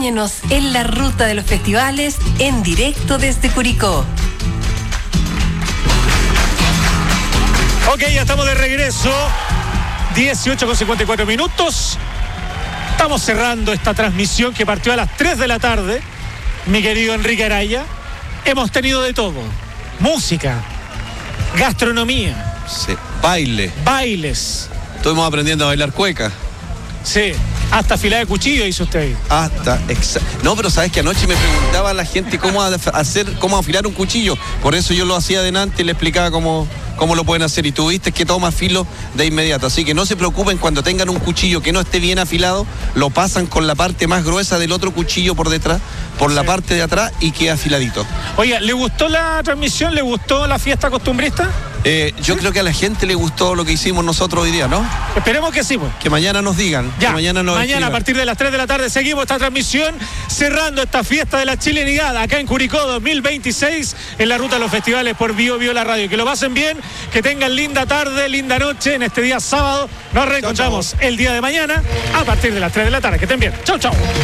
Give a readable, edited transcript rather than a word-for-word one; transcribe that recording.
Acompáñenos en la ruta de los festivales en directo desde Curicó. Ok, ya estamos de regreso. 18:54. Estamos cerrando esta transmisión que partió a las 3 de la tarde. Mi querido Enrique Araya. Hemos tenido de todo. Música, gastronomía. Sí, baile. Bailes. Estuvimos aprendiendo a bailar cueca. Sí, hasta afilada de cuchillo hizo usted ahí. No, pero sabes que anoche me preguntaba a la gente cómo afilar un cuchillo. Por eso yo lo hacía adelante y le explicaba cómo lo pueden hacer. Y tú viste que toma filo de inmediato. Así que no se preocupen cuando tengan un cuchillo que no esté bien afilado, lo pasan con la parte más gruesa del otro cuchillo por detrás, por la parte de atrás y queda afiladito. Oiga, ¿le gustó la transmisión? ¿Le gustó la fiesta costumbrista? Yo creo que a la gente le gustó lo que hicimos nosotros hoy día, ¿no? Esperemos que sí, pues. Que mañana nos digan. Ya, que mañana a partir de las 3 de la tarde seguimos esta transmisión, cerrando esta fiesta de la chilenidad acá en Curicó 2026, en la ruta de los festivales por Bio la Radio. Que lo pasen bien, que tengan linda tarde, linda noche en este día sábado. Nos reencontramos el día de mañana a partir de las 3 de la tarde. Que estén bien. Chau, chau.